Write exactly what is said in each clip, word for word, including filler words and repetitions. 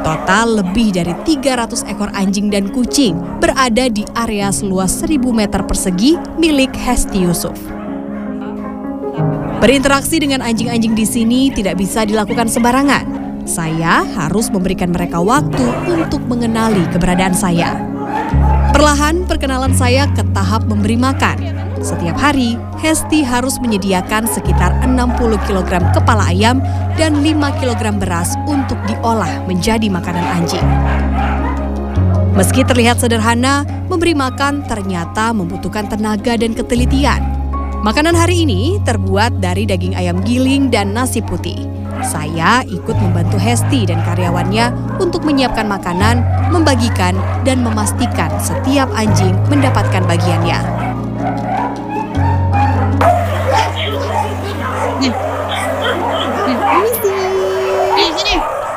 Total lebih dari tiga ratus ekor anjing dan kucing berada di area seluas seribu meter persegi milik Hesti Yusuf. Berinteraksi dengan anjing-anjing di sini tidak bisa dilakukan sembarangan. Saya harus memberikan mereka waktu untuk mengenali keberadaan saya. Perlahan perkenalan saya ke tahap memberi makan. Setiap hari, Hesti harus menyediakan sekitar enam puluh kilogram kepala ayam dan lima kilogram beras untuk diolah menjadi makanan anjing. Meski terlihat sederhana, memberi makan ternyata membutuhkan tenaga dan ketelitian. Makanan hari ini terbuat dari daging ayam giling dan nasi putih. Saya ikut membantu Hesti dan karyawannya untuk menyiapkan makanan, membagikan, dan memastikan setiap anjing mendapatkan bagiannya. Nih, nih, ini sih. Di sini.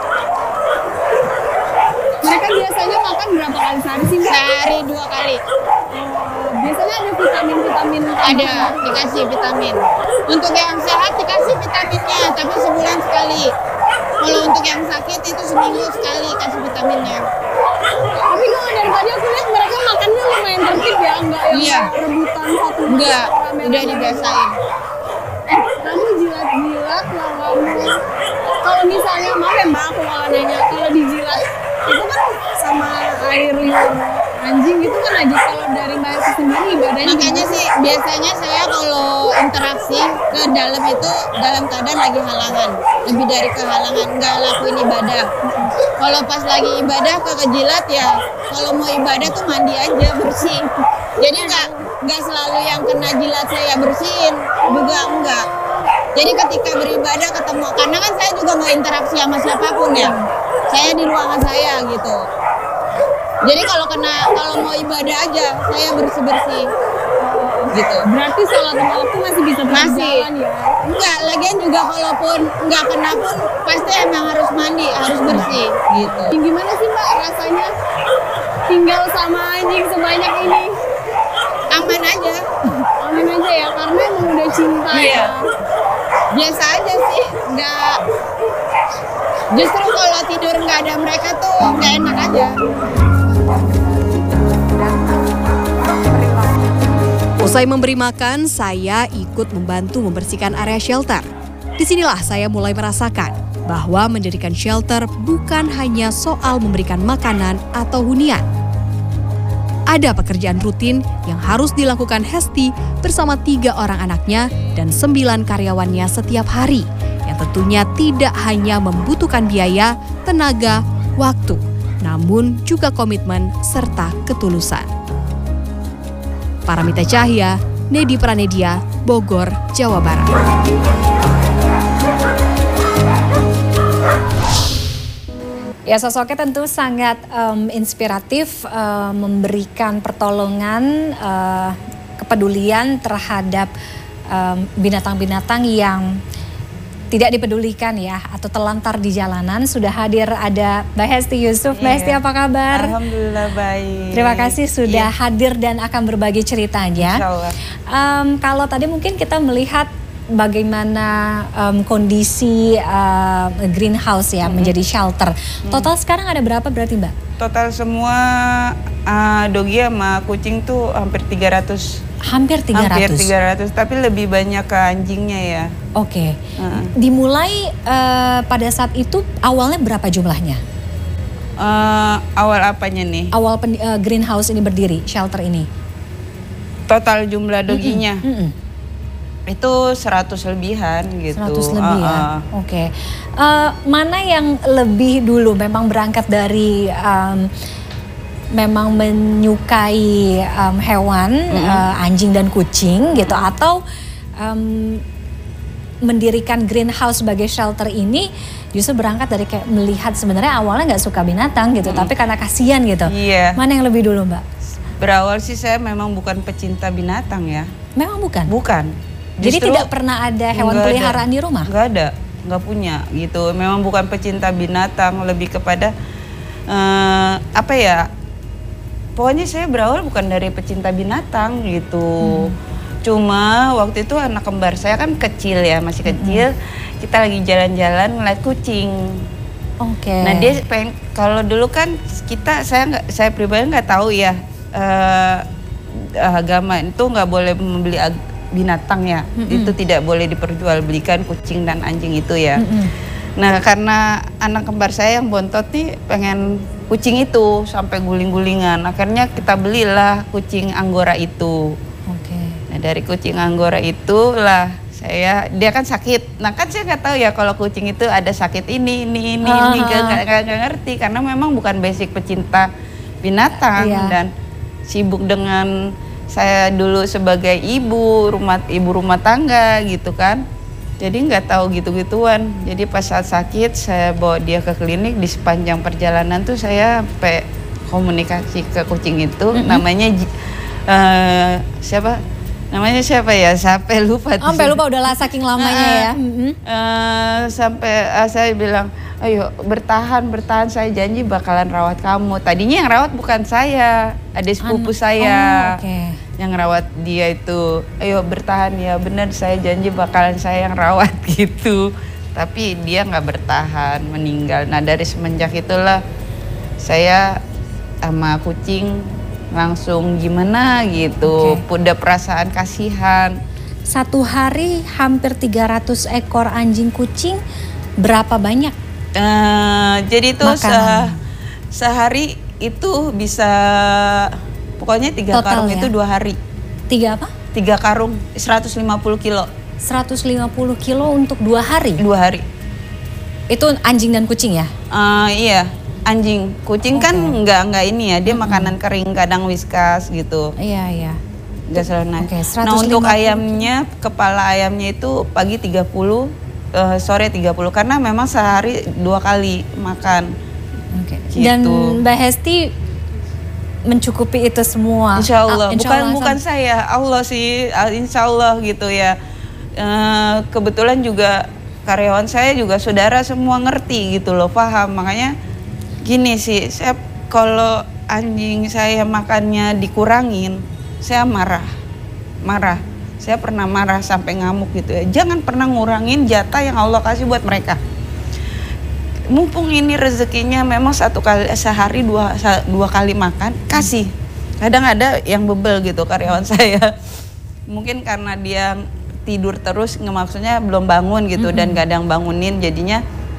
Mereka biasanya makan berapa kali sehari sih? Sehari dua kali. Biasanya ada vitamin-vitamin. Ada, dikasih vitamin. Untuk yang sehat dikasih vitaminnya, tapi sebulan sekali. Kalau untuk yang sakit itu seminggu sekali kasih vitaminnya. Tapi kalau dari tadi aku lihat mereka makannya lumayan tertib ya, enggak yang Iya. rebutan satu. Enggak, rame-rame. udah dibiasain. Eh, kamu jilat-jilat lah kamu. Kalau misalnya, maaf ya mbak, aku kalau nanya, kalau dijilat itu kan sama air liur anjing gitu kan aja. Kalau dari mbak itu sendiri ibadahnya Makanya gimana? sih biasanya saya kalau interaksi ke dalam itu dalam keadaan lagi halangan, lebih dari kehalangan, nggak lakuin ibadah. Kalau pas lagi ibadah ke kejilat ya, kalau mau ibadah tuh mandi aja bersih. Jadi nggak nggak selalu yang kena jilat saya bersihin, juga enggak. Jadi ketika beribadah ketemu, karena kan saya juga mau interaksi sama siapapun ya, saya di ruangan saya gitu. Jadi kalau kena, kalau mau ibadah aja, saya bersih-bersih gitu. Berarti sholat lima waktu masih bisa Masih. berjalan ya? Enggak, lagian juga kalaupun nggak kena pun pasti emang harus mandi, harus bersih gitu. Gimana sih mbak rasanya tinggal sama anjing sebanyak ini? Aman aja. Amin aja ya, karena emang udah cinta Iya. ya. Biasa aja sih, nggak. Justru kalau tidur nggak ada mereka tuh nggak enak aja. Usai memberi makan, saya ikut membantu membersihkan area shelter. Disinilah saya mulai merasakan bahwa mendirikan shelter bukan hanya soal memberikan makanan atau hunian. Ada pekerjaan rutin yang harus dilakukan Hesti bersama tiga orang anaknya dan sembilan karyawannya setiap hari, yang tentunya tidak hanya membutuhkan biaya, tenaga, waktu, namun juga komitmen serta ketulusan. Paramita Cahya, Nedi Pranedia, Bogor, Jawa Barat. Ya, sosoknya tentu sangat um, inspiratif, uh, memberikan pertolongan, uh, kepedulian terhadap um, binatang-binatang yang tidak dipedulikan ya, atau telantar di jalanan. Sudah hadir ada Mbak Hesti Yusuf. Mbak Iya. Hesti, apa kabar? Alhamdulillah baik. Terima kasih sudah Iya. hadir dan akan berbagi ceritanya. Insya Allah. Um, kalau tadi mungkin kita melihat bagaimana um, kondisi uh, greenhouse ya, Mm-hmm. menjadi shelter. Total sekarang ada berapa berarti Mbak? Total semua uh, dogi sama kucing tuh hampir tiga ratus. Hampir tiga ratus. Hampir tiga ratus, tapi lebih banyak ke anjingnya ya. Oke. Uh-uh. Dimulai uh, pada saat itu awalnya berapa jumlahnya? Uh, awal apanya nih? Awal pen, uh, greenhouse ini berdiri, shelter ini. Total jumlah doginya. Mm-mm. Itu seratus lebihan gitu. seratus lebih ya. Uh-uh. Oke. Uh, mana yang lebih dulu memang berangkat dari um, memang menyukai um, hewan, Mm-hmm. uh, anjing dan kucing gitu, atau um, mendirikan greenhouse sebagai shelter ini justru berangkat dari kayak melihat sebenarnya awalnya nggak suka binatang gitu, Mm-hmm. tapi karena kasihan gitu. Iya. Mana yang lebih dulu Mbak? Berawal sih saya memang bukan pecinta binatang ya. Memang bukan? Bukan. Jadi Justru tidak pernah ada hewan nggak ada. peliharaan di rumah? Nggak ada, nggak punya gitu. Memang bukan pecinta binatang, lebih kepada eh, apa ya? Pokoknya saya berawal bukan dari pecinta binatang gitu. Hmm. Cuma waktu itu anak kembar saya kan kecil ya, masih kecil. Hmm. Kita lagi jalan-jalan ngeliat kucing. Oke. Nah dia pengen, kalau dulu kan kita saya nggak saya pribadi nggak tahu ya uh, agama itu nggak boleh membeli ag- binatang ya, mm-hmm. itu tidak boleh diperjualbelikan kucing dan anjing itu ya. Mm-hmm. Nah karena anak kembar saya yang bontot nih pengen kucing itu sampai guling-gulingan, akhirnya kita belilah kucing Anggora itu. Oke. Okay. Nah dari kucing Anggora itulah saya, dia kan sakit. Nah kan saya nggak tahu ya kalau kucing itu ada sakit ini, ini, ini, uh-huh. ini nggak ngerti karena memang bukan basic pecinta binatang uh, iya. dan sibuk dengan saya dulu sebagai ibu rumah ibu rumah tangga gitu kan. Jadi nggak tahu gitu-gituan. Jadi pas saat sakit saya bawa dia ke klinik, di sepanjang perjalanan tuh saya sampai komunikasi ke kucing itu, mm-hmm. namanya uh, siapa? Namanya siapa ya? Sampai lupa. Oh, sampai lupa udah lah saking lamanya uh, ya. Mm-hmm. uh, sampai uh, saya bilang, ayo bertahan bertahan, saya janji bakalan rawat kamu. Tadinya yang rawat bukan saya, adik sepupu An- saya. Oh, okay. Yang rawat dia itu, ayo bertahan ya, bener saya janji bakalan saya yang rawat gitu. Tapi dia nggak bertahan, meninggal. Nah dari semenjak itulah saya sama kucing langsung gimana gitu, okay. Udah perasaan kasihan. Satu hari hampir tiga ratus ekor anjing kucing, berapa banyak? Uh, jadi itu se- sehari itu bisa pokoknya tiga Total karung ya? itu dua hari. Tiga apa? Tiga karung, seratus lima puluh kilo. seratus lima puluh kilo untuk dua hari? Dua hari. Itu anjing dan kucing ya? Uh, iya, anjing. Kucing okay. kan nggak nggak ini ya, dia mm-hmm. makanan kering, kadang whiskas gitu. Iya, iya. Nggak selalu naik. Okay, nah untuk ayamnya, kepala ayamnya itu pagi tiga puluh, uh, sore tiga puluh. Karena memang sehari dua kali makan. Okay. Gitu. Dan Mbak Hesti mencukupi itu semua. Insya Allah, Insya bukan Allah, bukan saya, Allah sih, Insya Allah gitu ya. E, kebetulan juga karyawan saya juga saudara semua ngerti gitu loh, paham. Makanya gini sih, saya kalau anjing saya makannya dikurangin, saya marah, marah. Saya pernah marah sampai ngamuk gitu ya. Jangan pernah ngurangin jatah yang Allah kasih buat mereka. Mumpung ini rezekinya memang satu kali sehari dua dua kali makan, kasih. Kadang ada yang bebel gitu karyawan saya, mungkin karena dia tidur terus, maksudnya belum bangun gitu, mm-hmm. dan kadang bangunin, jadinya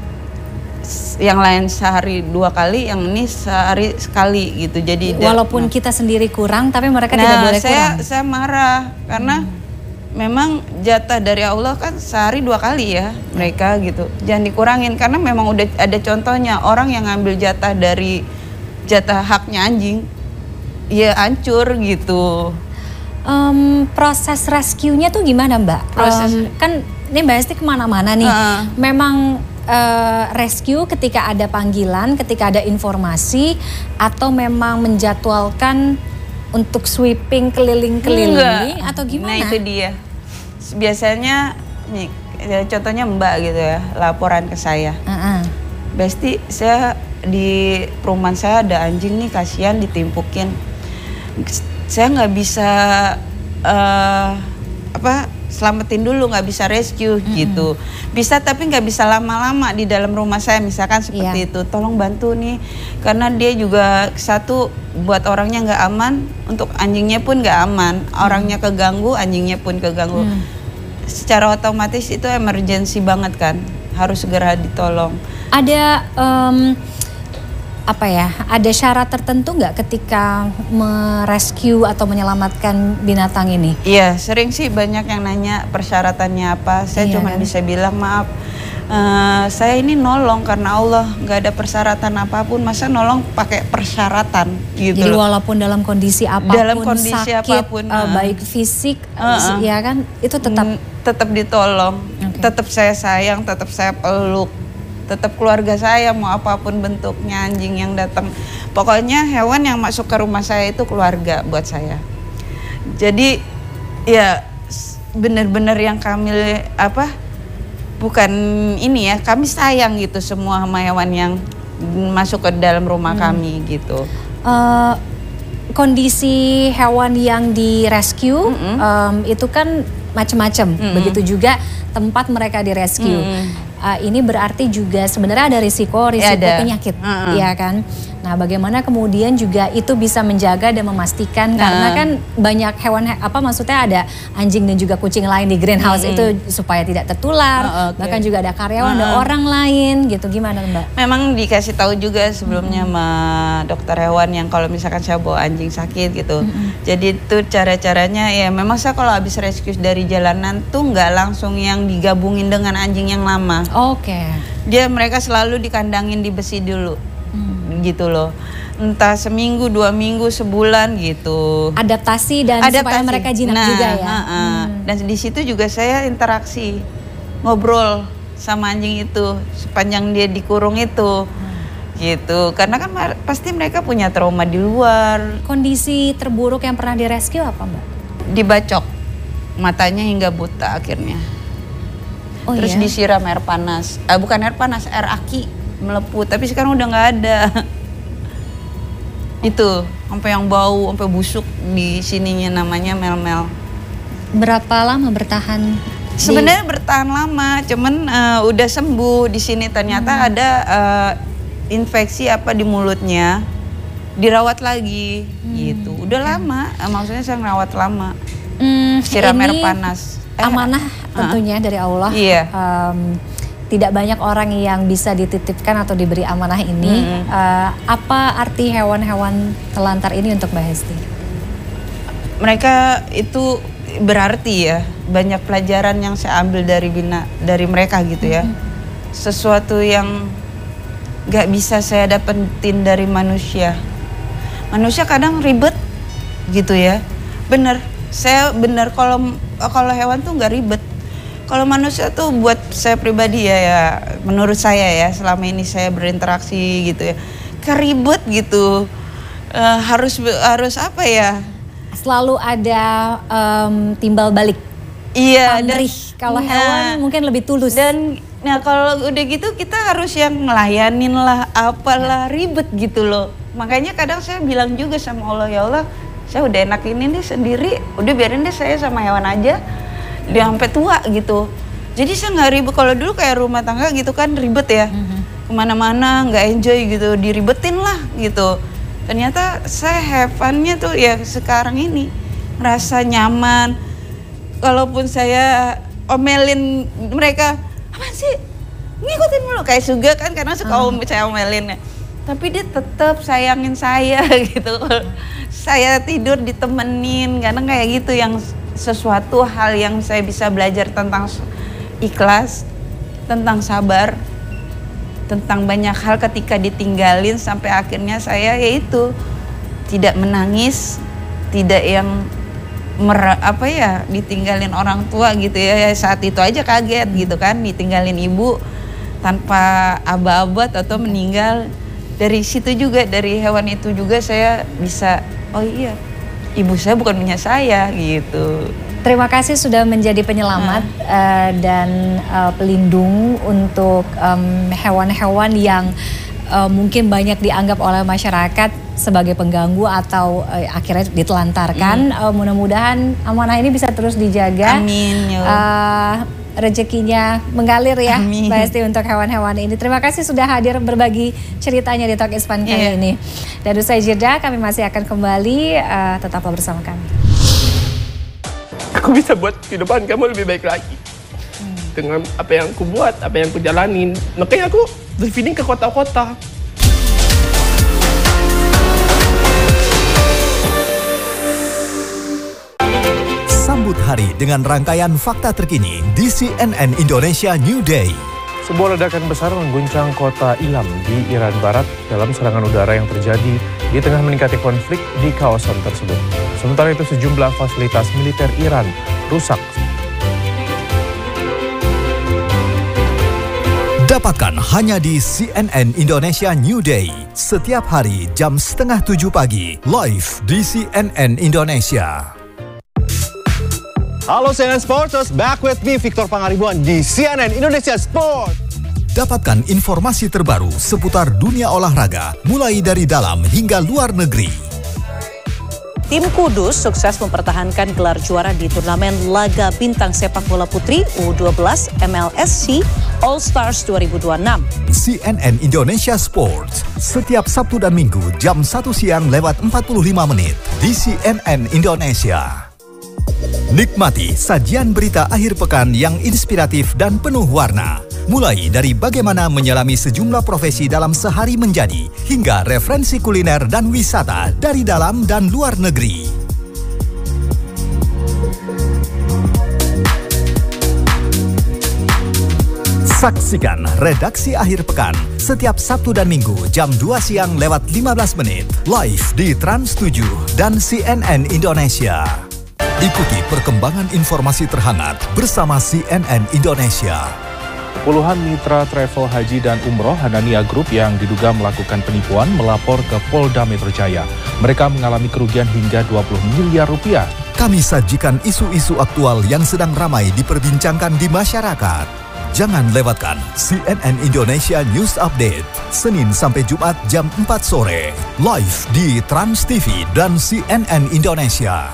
yang lain sehari dua kali, yang ini sehari sekali gitu. Jadi walaupun nah, kita sendiri kurang, tapi mereka nah, tidak boleh saya, kurang. Saya marah karena hmm. memang jatah dari Allah kan sehari dua kali ya mereka gitu. Jangan dikurangin karena memang udah ada contohnya orang yang ngambil jatah dari jatah haknya anjing, ya hancur gitu. Um, proses rescue-nya tuh gimana Mbak? Proses um, kan ini Mbak Hesti kemana-mana nih. Uh. Memang uh, rescue ketika ada panggilan, ketika ada informasi, atau memang menjadwalkan untuk sweeping keliling-keliling atau gimana? Nah itu dia. Biasanya nih, contohnya Mbak gitu ya, laporan ke saya. Uh-uh. Besti, saya di perumahan saya ada anjing nih, kasihan ditimpukin. Saya nggak bisa uh, apa selamatin dulu, nggak bisa rescue mm-hmm. gitu. Bisa tapi nggak bisa lama-lama di dalam rumah saya, misalkan seperti yeah. itu. Tolong bantu nih, karena dia juga satu buat orangnya nggak aman, untuk anjingnya pun nggak aman. Orangnya keganggu, anjingnya pun keganggu. Mm. Secara otomatis itu emergency banget kan, harus segera ditolong. Ada um, apa ya? Ada syarat tertentu nggak ketika merescue atau menyelamatkan binatang ini? Iya, sering sih banyak yang nanya persyaratannya apa. Saya iya, cuma kan? bisa bilang maaf. Uh, saya ini nolong karena Allah, nggak ada persyaratan apapun. Masa nolong pakai persyaratan gitu? Jadi loh. walaupun dalam kondisi apapun, dalam kondisi sakit, apapun, uh, baik fisik, uh, uh, ya kan, itu tetap mm, tetap ditolong, okay. tetap saya sayang, tetap saya peluk, tetap keluarga saya mau apapun bentuknya anjing yang datang. Pokoknya hewan yang masuk ke rumah saya itu keluarga buat saya. Jadi ya benar-benar yang kami apa? Bukan ini ya, kami sayang gitu semua sama hewan yang masuk ke dalam rumah hmm. kami gitu. Uh, kondisi hewan yang direscue mm-hmm. um, itu kan macam-macam. Mm-hmm. Begitu juga tempat mereka direscue. Mm-hmm. uh, ini berarti juga sebenarnya ada risiko risiko ada. penyakit, uh-uh. ya kan? Nah, bagaimana kemudian juga itu bisa menjaga dan memastikan uh. karena kan banyak hewan apa maksudnya ada anjing dan juga kucing lain di greenhouse hmm. itu supaya tidak tertular, uh, okay. bahkan juga ada karyawan, uh. ada orang lain gitu. Gimana Mbak? Memang dikasih tahu juga sebelumnya hmm. sama dokter hewan yang kalau misalkan saya bawa anjing sakit gitu. Hmm. Jadi itu cara-caranya ya memang saya kalau habis rescue dari jalanan tuh nggak langsung yang digabungin dengan anjing yang lama. Oke. Okay. Dia mereka selalu dikandangin di besi dulu. Hmm. Gitu loh, entah seminggu, dua minggu, sebulan gitu. Adaptasi dan Adaptasi. supaya mereka jinak nah, juga ya. Uh, uh. Hmm. Dan di situ juga saya interaksi, ngobrol sama anjing itu sepanjang dia dikurung itu, hmm. gitu. Karena kan pasti mereka punya trauma di luar. Kondisi terburuk yang pernah direscue apa Mbak? Dibacok, matanya hingga buta akhirnya. Oh, Terus iya? disiram air panas, eh, bukan air panas, air aki. Meleput, tapi sekarang udah nggak ada. Itu sampai yang bau, sampai busuk di sininya namanya mel-mel. Berapa lama bertahan? Sebenarnya di... bertahan lama, cuman uh, udah sembuh di sini ternyata hmm. ada uh, infeksi apa di mulutnya, dirawat lagi, hmm. gitu. Udah okay. lama, uh, maksudnya saya ngerawat lama. Hmm, Siram air panas. Eh, amanah tentunya uh, dari Allah. Iya. Um, Tidak banyak orang yang bisa dititipkan atau diberi amanah ini. Hmm. Uh, apa arti hewan-hewan telantar ini untuk Mbak Hesti? Mereka itu berarti ya, banyak pelajaran yang saya ambil dari bina, dari mereka gitu ya. Hmm. Sesuatu yang gak bisa saya dapetin dari manusia. Manusia kadang ribet gitu ya. Bener, saya bener kalau kalau hewan tuh gak ribet. Kalau manusia tuh buat saya pribadi ya, ya menurut saya ya selama ini saya berinteraksi gitu ya, keribet gitu, uh, harus harus apa ya? Selalu ada um, timbal balik. Iya. Pamrih. Kalau nah, hewan mungkin lebih tulus. Dan nah kalau udah gitu kita harus yang ngelayanin lah, apalah ribet gitu loh. Makanya kadang saya bilang juga sama Allah, ya Allah, saya udah enak ini nih sendiri, udah biarin deh saya sama hewan aja. Dia sampai tua gitu. Jadi saya nggak ribet. Kalau dulu kayak rumah tangga gitu kan ribet ya. Mm-hmm. Kemana-mana nggak enjoy gitu, diribetin lah gitu. Ternyata saya have fun-nya tuh ya sekarang ini. Merasa nyaman. Kalaupun saya omelin mereka, apa sih? Ngikutin mulu. Kayak Suga kan karena suka om uh. saya omelin ya. Tapi dia tetap sayangin saya gitu. Saya tidur ditemenin. Karena kayak gitu yang sesuatu hal yang saya bisa belajar tentang ikhlas, tentang sabar, tentang banyak hal ketika ditinggalin sampai akhirnya saya yaitu tidak menangis, tidak yang mer, apa ya ditinggalin orang tua gitu ya, saat itu aja kaget gitu kan ditinggalin ibu tanpa aba-aba atau meninggal. Dari situ juga, dari hewan itu juga saya bisa oh iya ibu saya bukan punya saya gitu. Terima kasih sudah menjadi penyelamat uh. Uh, dan uh, pelindung untuk um, hewan-hewan yang uh, mungkin banyak dianggap oleh masyarakat sebagai pengganggu atau uh, akhirnya ditelantarkan. Mm. Uh, mudah-mudahan amanah ini bisa terus dijaga. Amin. Uh, rezekinya mengalir ya Amin. Mbak Hesti untuk hewan-hewan ini. Terima kasih sudah hadir berbagi ceritanya di Talk is Fun kali yeah. ini. Dan usai jeda kami masih akan kembali, uh, tetaplah bersama kami. Aku bisa buat kehidupan kamu lebih baik lagi. Hmm. Dengan apa yang aku buat, apa yang aku jalanin. Makanya aku driving ke kota-kota. Sambut hari dengan rangkaian fakta terkini di C N N Indonesia New Day. Sebuah ledakan besar mengguncang kota Ilam di Iran Barat dalam serangan udara yang terjadi di tengah meningkatnya konflik di kawasan tersebut. Sementara itu sejumlah fasilitas militer Iran rusak. Dapatkan hanya di C N N Indonesia New Day. Setiap hari jam setengah tujuh pagi, live di C N N Indonesia. Halo C N N Sporters, back with me Victor Pangaribuan di C N N Indonesia Sport. Dapatkan informasi terbaru seputar dunia olahraga, mulai dari dalam hingga luar negeri. Tim Kudus sukses mempertahankan gelar juara di turnamen laga bintang sepak bola putri U dua belas M L S C All Stars dua ribu dua puluh enam. C N N Indonesia Sports, setiap Sabtu dan Minggu jam satu siang lewat empat puluh lima menit di C N N Indonesia. Nikmati sajian berita akhir pekan yang inspiratif dan penuh warna. Mulai dari bagaimana menyelami sejumlah profesi dalam sehari menjadi, hingga referensi kuliner dan wisata dari dalam dan luar negeri. Saksikan Redaksi Akhir Pekan setiap Sabtu dan Minggu jam dua siang lewat lima belas menit live di Trans tujuh dan C N N Indonesia. Ikuti perkembangan informasi terhangat bersama C N N Indonesia. Puluhan mitra travel haji dan umroh Hanania Group yang diduga melakukan penipuan melapor ke Polda Metro Jaya. Mereka mengalami kerugian hingga dua puluh miliar rupiah. Kami sajikan isu-isu aktual yang sedang ramai diperbincangkan di masyarakat. Jangan lewatkan C N N Indonesia News Update, Senin sampai Jumat jam empat sore, live di Trans T V dan C N N Indonesia.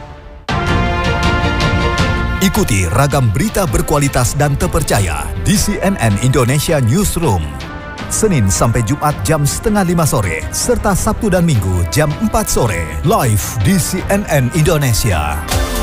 Ikuti ragam berita berkualitas dan terpercaya di C N N Indonesia Newsroom, Senin sampai Jumat jam setengah lima sore, serta Sabtu dan Minggu jam empat sore, live di C N N Indonesia.